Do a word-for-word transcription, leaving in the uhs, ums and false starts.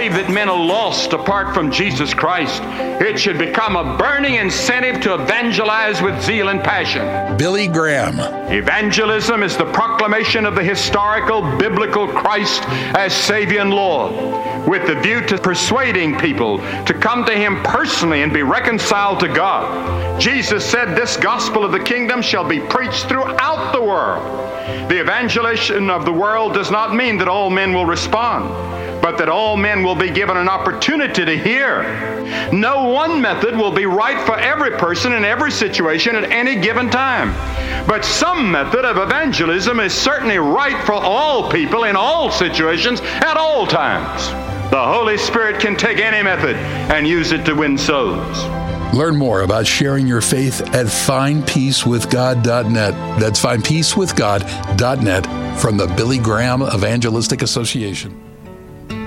believe that men are lost apart from Jesus Christ, it should become a burning incentive to evangelize with zeal and passion. Billy Graham. Evangelism is the proclamation of the historical, biblical Christ as Savior and Lord, with the view to persuading people to come to Him personally and be reconciled to God. Jesus said, "This gospel of the kingdom shall be preached throughout the world." The evangelization of the world does not mean that all men will respond, but that all men will be given an opportunity to hear. No one method will be right for every person in every situation at any given time. But some method of evangelism is certainly right for all people in all situations at all times. The Holy Spirit can take any method and use it to win souls. Learn more about sharing your faith at find peace with god dot net. That's find peace with god dot net from the Billy Graham Evangelistic Association.